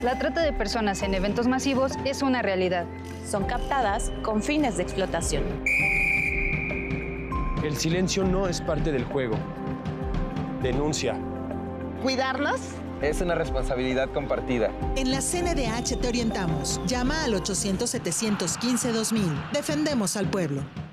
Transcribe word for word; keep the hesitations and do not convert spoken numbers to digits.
La trata de personas en eventos masivos es una realidad. Son captadas con fines de explotación. El silencio no es parte del juego. Denuncia. ¿Cuidarnos? Es una responsabilidad compartida. En la C N D H te orientamos. Llama al ochocientos, setecientos quince, dos mil. Defendemos al pueblo.